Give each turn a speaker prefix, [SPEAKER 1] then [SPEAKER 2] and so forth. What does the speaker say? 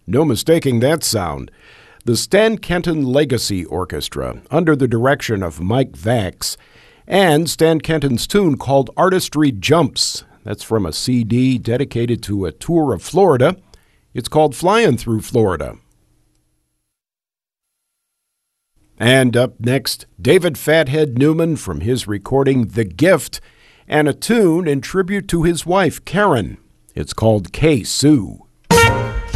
[SPEAKER 1] No mistaking that sound. The Stan Kenton Legacy Orchestra, under the direction of Mike Vax, and Stan Kenton's tune called Artistry Jumps. That's from a CD dedicated to a tour of Florida. It's called Flying Through Florida. And up next, David Fathead Newman from his recording The Gift, and a tune in tribute to his wife, Karen. It's called K. Sue.